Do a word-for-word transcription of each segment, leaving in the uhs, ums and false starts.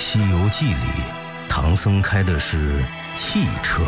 西游记》里，唐僧开的是汽车。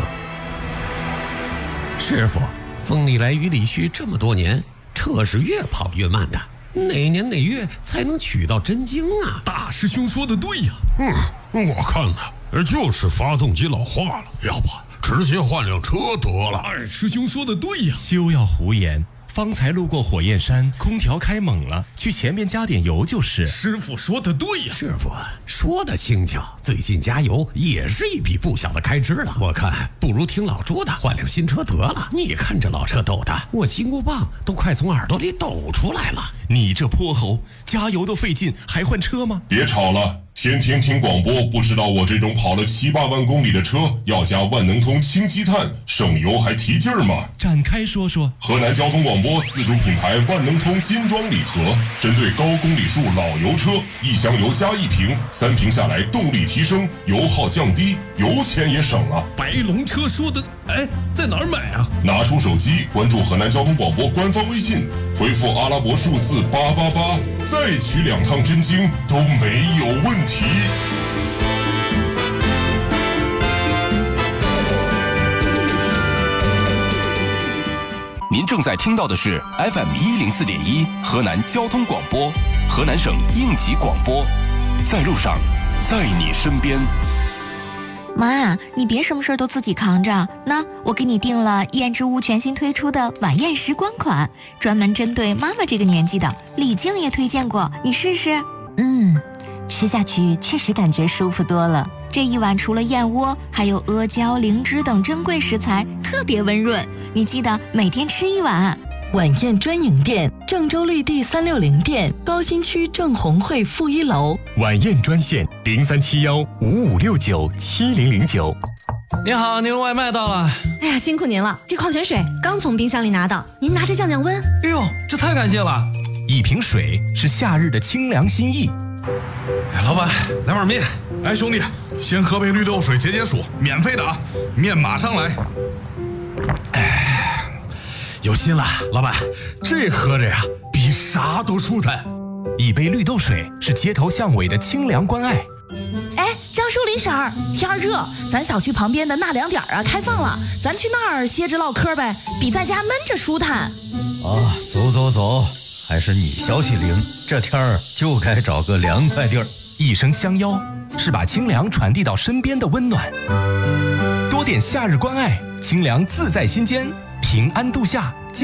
师傅，风里来雨里去这么多年，车是越跑越慢的，哪年哪月才能取到真经啊？ 大师兄说的对呀。 嗯，我看呢，就是发动机老化了，要不直接换辆车得了。 二师兄说的对呀。 休要胡言，方才路过火焰山，空调开猛了，去前面加点油就是。 师傅说的对呀。 师傅说的轻巧，最近加油也是一笔不小的开支了。我看不如听老朱的，换辆新车得了。你看这老车抖的，我金箍棒都快从耳朵里抖出来了。 你这泼猴，加油都费劲，还换车吗？ 别吵了。天天听广播，不知道我这种跑了七八万公里的车要加万能通氢积碳，省油还提劲儿吗？ 展开说说。 河南交通广播自主品牌万能通金装礼盒，针对高公里数老油车，一箱油加一瓶，三瓶下来动力提升，油耗降低，油钱也省了。 白龙车说的，哎，在哪儿买啊？ 拿出手机，关注河南交通广播官方微信，回复阿拉伯数字八八八，再取两趟真经都没有问题。 您正在听到的是 F M 一零四点一河南交通广播，河南省应急广播，在路上，在你身边。 妈，你别什么事都自己扛着，那我给你订了燕之屋全新推出的晚宴时光款，专门针对妈妈这个年纪的，李静也推荐过，你试试。 嗯，吃下去确实感觉舒服多了。 这一碗除了燕窝，还有阿胶、灵芝等珍贵食材，特别温润。你记得每天吃一碗。 晚宴专营店：郑州绿地三六零店，高新区郑红汇负一楼。 晚宴专线：零三七幺五五六九七零零九。 您好，您的外卖到了。 哎呀，辛苦您了，这矿泉水刚从冰箱里拿到，您拿着降降温。 哎呦，这太感谢了！ 一瓶水是夏日的清凉心意。 哎，老板，来碗面。哎，兄弟，先喝杯绿豆水解解暑，免费的啊！面马上来。哎，有心了，老板，这喝着呀，比啥都舒坦。 一杯绿豆水是街头巷尾的清凉关爱。 哎，张树林婶儿，天热，咱小区旁边的纳凉点啊开放了，咱去那儿歇着唠嗑呗，比在家闷着舒坦。 啊，走走走，还是你消息灵，这天儿就该找个凉快地儿。 一声相邀，是把清凉传递到身边的温暖。多点夏日关爱，清凉自在心间，平安度夏。